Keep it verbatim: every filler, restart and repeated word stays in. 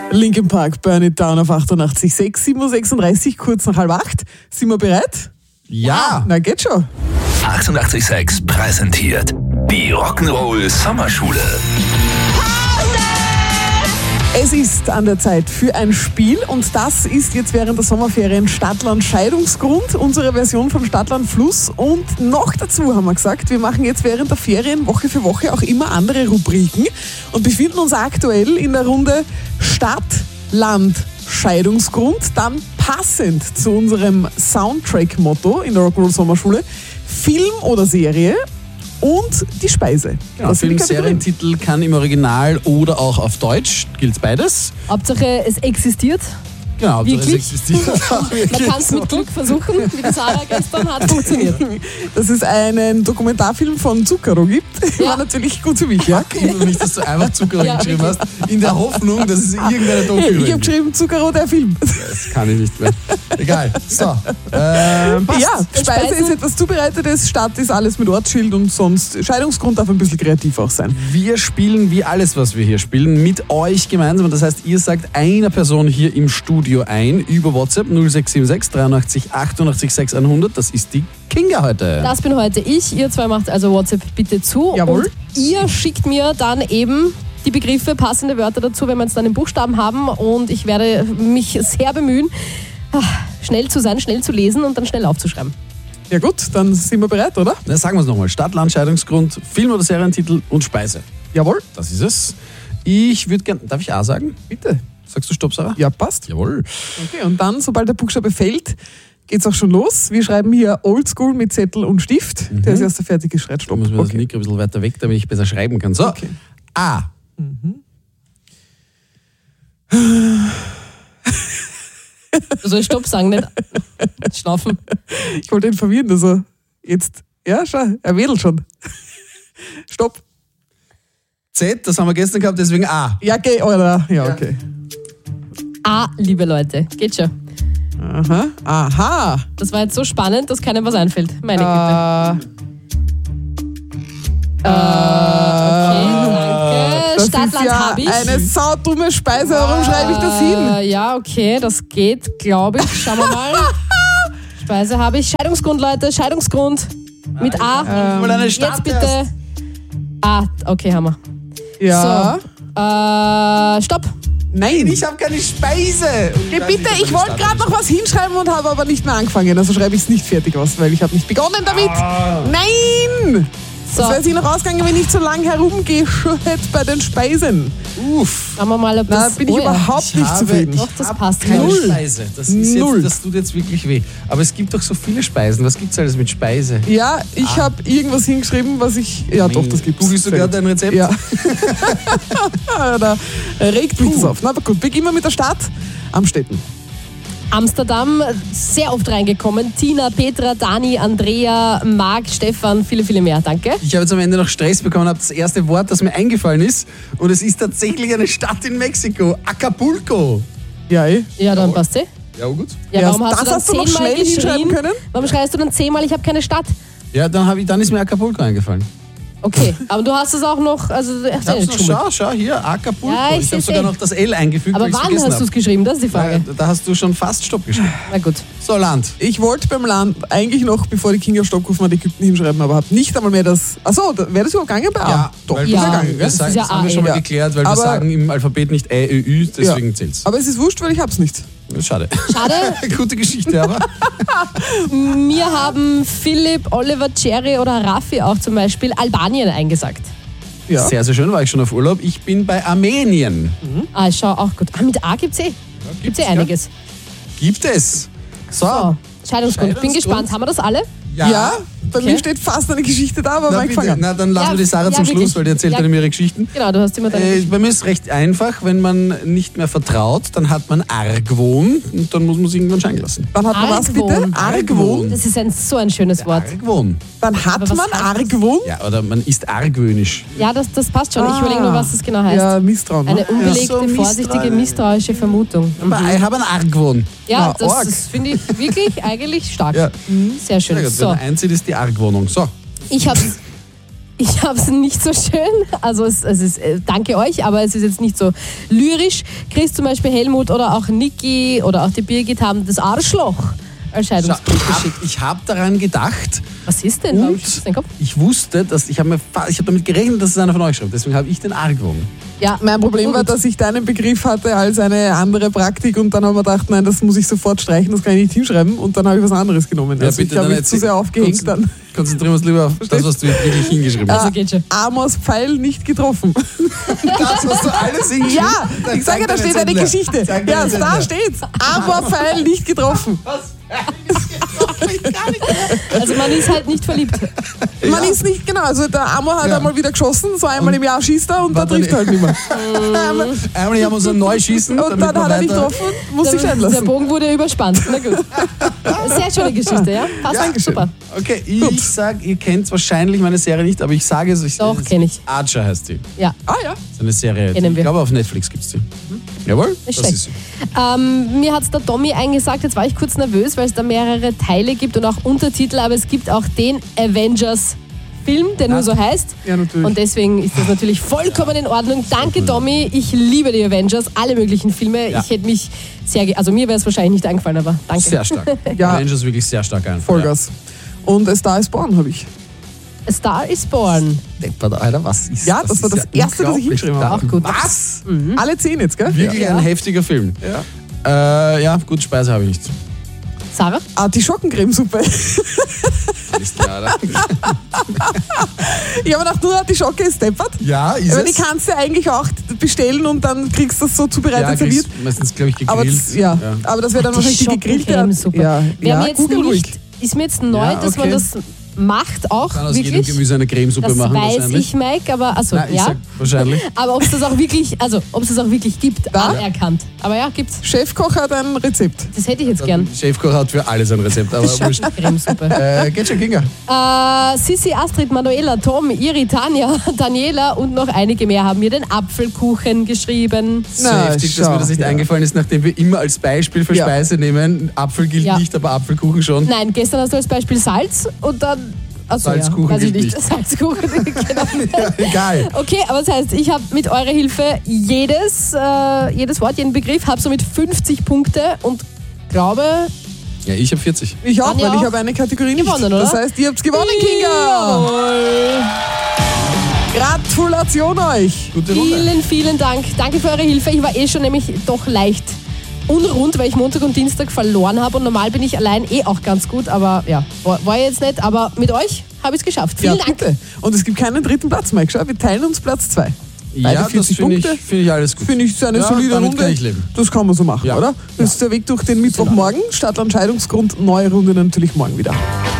Linkin Park, Burn It Down auf achtundachtzig Komma sechs, sieben Uhr sechsunddreißig, kurz nach halb acht. Sind wir bereit? Ja. Na, geht schon. achtundachtzig Komma sechs präsentiert die Rock'n'Roll Sommerschule. Es ist an der Zeit für ein Spiel und das ist jetzt während der Sommerferien Stadtland Scheidungsgrund, unsere Version von Stadtland Fluss. Und noch dazu haben wir gesagt, wir machen jetzt während der Ferien Woche für Woche auch immer andere Rubriken und befinden uns aktuell in der Runde Stadt, Land, Scheidungsgrund, dann passend zu unserem Soundtrack-Motto in der Rock'n'Roll Sommerschule, Film oder Serie und die Speise. Genau, Film, Serientitel kann im Original oder auch auf Deutsch, gilt beides. Hauptsache es existiert. Genau, Wirklich? es existiert. Man kann es mit Glück versuchen, wie die Sarah gestern hat funktioniert. Dass es einen Dokumentarfilm von Zucchero gibt, Ja. war natürlich gut für mich. Ja? Ich wundere mich, dass du einfach Zucchero Ja, geschrieben wirklich. hast, in der Hoffnung, dass es irgendeine Doku Ich habe gibt. geschrieben Zucchero, der Film. Das kann ich nicht mehr. Egal. So. Ähm, passt. Ja, Speise Speisen- ist etwas Zubereitetes, Stadt ist alles mit Ortsschild und sonst Scheidungsgrund darf ein bisschen kreativ auch sein. Wir spielen wie alles, was wir hier spielen, mit euch gemeinsam. Und das heißt, ihr sagt einer Person hier im Studio ein, über WhatsApp null sechs sieben sechs dreiundachtzig achtundachtzig sechs hundert. Das ist die Kinga heute. Das bin heute ich. Ihr zwei macht also WhatsApp bitte zu. Jawohl. Und ihr schickt mir dann eben die Begriffe, passende Wörter dazu, wenn wir jetzt dann den Buchstaben haben. Und ich werde mich sehr bemühen, schnell zu sein, schnell zu lesen und dann schnell aufzuschreiben. Ja gut, dann sind wir bereit, oder? Na, sagen wir es nochmal. Stadt, Land, Scheidungsgrund, Film oder Serientitel und Speise. Jawohl. Das ist es. Ich würde gerne... Darf ich A sagen? Bitte. Sagst du Stopp, Sarah? Ja, passt. Jawohl. Okay, und dann, sobald der Buchstabe fällt, geht's auch schon los. Wir schreiben hier Oldschool mit Zettel und Stift. Der ist erst fertig geschreit. Da Stopp. muss man das Okay. Mikro ein bisschen weiter weg, damit ich besser schreiben kann. So, Okay. A. Du sollst Stopp sagen, nicht schnaufen. Ich wollte ihn verwirren, also jetzt, ja, schau, er wedelt schon. Stopp. Z, das haben wir gestern gehabt, deswegen A. Ja, okay, oder? Ja, okay. A, liebe Leute, geht schon. Aha. Aha. Das war jetzt so spannend, dass keinem was einfällt. Meine Güte. Äh, Okay, danke. das Stadtland ist ja habe ich. eine saudumme Speise. Warum schreibe ich das hin? Äh, ja, okay, das geht, glaube ich. Schauen wir mal. Speise habe ich. Scheidungsgrund, Leute, Scheidungsgrund. Mit A. Mal eine Jetzt Stadt bitte. A, okay, haben wir. Ja. So. Äh, stopp. Nein. Ich habe keine Speise. Geh bitte, ich wollte gerade noch was hinschreiben und habe aber nicht mehr angefangen. Also schreibe ich es nicht fertig aus, weil ich habe nicht begonnen damit. Nein! So, Das wäre sie noch ausgegangen, wenn ich zu lang herumgeschüttet bei den Speisen. Uff. schauen wir mal, ob Na, das... bin ich oh ja. überhaupt nicht habe- zufrieden. Doch, das hab passt. keine Null. Speise. Das, ist Null. jetzt, das tut jetzt wirklich weh. Aber es gibt doch so viele Speisen. Was gibt es alles mit Speise? Ja, ich habe irgendwas hingeschrieben, was ich... Ja, doch, das gibt's. Googlest du Sehr gerade gut. dein Rezept? Ja. Da regt mich das auf. Na, aber gut, beginnen wir mit der Stadt. Amstetten. Amsterdam, sehr oft reingekommen. Tina, Petra, Dani, Andrea, Marc, Stefan, viele, viele mehr. Danke. Ich habe jetzt am Ende noch Stress bekommen, habe das erste Wort, das mir eingefallen ist. Und es ist tatsächlich eine Stadt in Mexiko. Acapulco. Ja, eh. Ja, dann passt sie. Ja, gut. Ja, Ja, warum hast das du dann hast du noch zehnmal schnell hinschreiben geschrien? können? Warum schreist du dann zehnmal, ich habe keine Stadt? Ja, dann, hab ich, dann ist mir Acapulco eingefallen. Okay, aber du hast es auch noch... Also, Ich hab's noch, schau, schau hier, Acapulco. Ja, ich ich habe seh's sogar eh. noch das L eingefügt, aber weil ich's wann vergessen hast du es hab. geschrieben? Das ist die Da, Frage. da hast du schon fast Stopp geschrieben. Na gut. So, Land. Ich wollte beim Land eigentlich noch, bevor die Kinga Stopp gerufen hat, Ägypten hinschreiben, aber habe nicht einmal mehr das... Achso, wäre das überhaupt gegangen bei A? Ja, doch. weil Ja, wir sagen, wir das ist sagen, ja das haben wir A, schon mal ja. geklärt, weil Aber- wir sagen im Alphabet nicht Ä, Ö, Ü, deswegen Ja. zählt's. Aber es ist wurscht, weil ich hab's nicht. Schade. Schade. Gute Geschichte, aber. Mir haben Philipp, Oliver, Jerry oder Raffi auch zum Beispiel Albanien eingesagt. Ja. Sehr, sehr schön, war ich schon auf Urlaub. Ich bin bei Armenien. Ah, schau, auch gut. Ah, mit A gibt's eh. Gibt's eh einiges. Gibt es. So. So, Scheidungsgrund. Bin Scheidungsgrund. gespannt. Haben wir das alle? Ja, bei Okay. mir steht fast eine Geschichte da, aber Na, mein bitte. gefangen. Na, dann lassen Ja, wir die Sarah ja, zum Schluss, wirklich. weil die erzählt Ja. dann immer ihre Geschichten. Genau, du hast immer deine Äh, Geschichte. bei mir ist es recht einfach, wenn man nicht mehr vertraut, dann hat man Argwohn und dann muss man sich irgendwann scheiden lassen. Dann hat man was bitte? Argwohn. Argwohn. Das ist ein, so ein schönes Wort. Argwohn. Dann hat Aber was man heißt das? Argwohn? Ja, oder man ist argwöhnisch. Ja, das, das passt schon. Ich Ah. überlege nur, was das genau heißt. Ja, Misstrauen. Eine Ne? unbelegte, Ja, so vorsichtige, misstrauisch. misstrauische Vermutung. Aber ich habe einen Argwohn. Ja, Ah, das, arg. das finde ich wirklich eigentlich stark. Ja. Sehr schön. Sehr gut, So, wenn er einzieht, ist die Argwohnung. So. ich habe Ich habe es nicht so schön. Also es, es ist, äh, danke euch, aber es ist jetzt nicht so lyrisch. Chris zum Beispiel, Helmut oder auch Niki oder auch die Birgit haben das Arschloch als Scheidungsbrief Ich geschickt. habe ich hab daran gedacht. Was ist denn? Warum Und schüttelst du den Kopf? ich wusste, dass ich habe hab damit gerechnet, dass es einer von euch schreibt. Deswegen habe ich den Argwohn. Ja, Mein Problem war, gut. dass ich deinen Begriff hatte als eine andere Praktik und dann haben wir gedacht, nein, das muss ich sofort streichen, das kann ich nicht hinschreiben und dann habe ich was anderes genommen. Also ich habe dann mich erzähl- zu sehr aufgehängt konzen- dann. Konzentrieren wir uns lieber auf das, was du jetzt wirklich hingeschrieben hast. Also geht schon. Amos Pfeil nicht getroffen. Das hast du alles hingeschrieben? Ja, ich sage ja, da steht eine Geschichte. Ja, da steht's. Amos Pfeil nicht getroffen. Also man ist halt nicht verliebt. Man ist nicht, genau, also der Amo hat Ja. einmal wieder geschossen, so einmal im Jahr schießt er und War dann trifft er dann- halt nicht mehr. Einmal haben wir so ein Neuschießen. Und dann hat er nicht getroffen, muss sich scheiden Der lassen. Bogen wurde überspannt. Na gut. Sehr schöne Geschichte, ja? Passt Ja, super. Okay, ich sag, ihr kennt wahrscheinlich meine Serie nicht, aber ich sage es euch. Doch, es- kenn ich. Archer heißt die. Ja. Ah ja. Das ist eine Serie. Kennen ich wir. glaube, auf Netflix gibt es die. Jawohl, Nicht das schlecht. ist sie. Ähm, mir hat es der Tommy eingesagt, jetzt war ich kurz nervös, weil es da mehrere Teile gibt und auch Untertitel, aber es gibt auch den Avengers-Film, der nur so heißt. Ja, natürlich. Und deswegen ist das natürlich vollkommen in Ordnung. Danke, Tommy. Ich liebe die Avengers, alle möglichen Filme. Ja. Ich hätte mich sehr, ge also mir wäre es wahrscheinlich nicht eingefallen, aber danke. Sehr stark. Ja. Avengers wirklich sehr stark ein. Vollgas. Und A Star is Born habe ich. A Star is Born. Deppert, Alter, was ist Ja, das war das ist ja Erste, das ich unglaublich. hingeschrieben habe. Auch gut. Was? Alle zehn jetzt, gell? Wirklich Ja. ein heftiger Film. Ja. Äh, ja, gut, Speise habe ich nicht. Sarah? Artischockencremesuppe. Ist klar, oder? Ich habe gedacht, nur Artischocke ist deppert. Ja, ist Aber die es? kannst du eigentlich auch bestellen und dann kriegst du das so zubereitet ja, serviert. kriegst meistens, glaube ich, gegrillt. Aber das, ja. aber das wäre dann wahrscheinlich die gegrillte. Artischockencremesuppe. Ja, Wäre ja mir jetzt google ruhig. nicht, ist mir jetzt neu, Ja, dass man okay. das macht, auch Kann aus jedem wirklich. Gemüse eine Cremesuppe Das machen, weiß wahrscheinlich. ich, Mike, aber also, Nein, ich ja. sag wahrscheinlich. Aber ob es das auch wirklich, also ob es das auch wirklich gibt, Da? anerkannt. Aber ja, gibt's. Chefkoch hat ein Rezept. Das hätte ich jetzt gern. Chefkoch hat für alles ein Rezept, aber wurscht. Cremesuppe. Äh, geht schon, Kinga. äh, Sissi, Astrid, Manuela, Tom, Iri, Tanja, Daniela und noch einige mehr haben mir den Apfelkuchen geschrieben. So Na, heftig, dass schau, mir das nicht ja. eingefallen ist, nachdem wir immer als Beispiel für Ja. Speise nehmen. Apfel gilt Ja. nicht, aber Apfelkuchen schon. Nein, gestern hast du als Beispiel Salz und dann. Also, Salzkuchen ja, weiß ich gilt nicht. nicht. Salzkuchen, genau. Ja, egal. Okay, aber das heißt, ich habe mit eurer Hilfe jedes, äh, jedes Wort, jeden Begriff, habe somit fünfzig Punkte und glaube, Ja, ich habe vierzig. Ich auch, Tanja weil ich auch habe eine Kategorie nicht. gewonnen, oder? Das heißt, ihr habt gewonnen, Kinga! Jawohl. Gratulation euch! Gute Runde. Vielen, vielen Dank. Danke für eure Hilfe. Ich war eh schon nämlich doch leicht unrund, weil ich Montag und Dienstag verloren habe und normal bin ich allein eh auch ganz gut, aber ja, war, war jetzt nicht, aber mit euch habe ich es geschafft. Vielen Ja, Dank. bitte. Und es gibt keinen dritten Platz, Mike. Schau, wir teilen uns Platz zwei. Beide Ja, das vierzig finde ich, Punkte. find ich alles gut. Finde ich, so eine Ja, solide damit Runde. kann ich leben. Das kann man so machen, Ja. oder? Das ist der Weg durch den Mittwochmorgen. Stadtland Scheidungsgrund, neue Runde natürlich morgen wieder.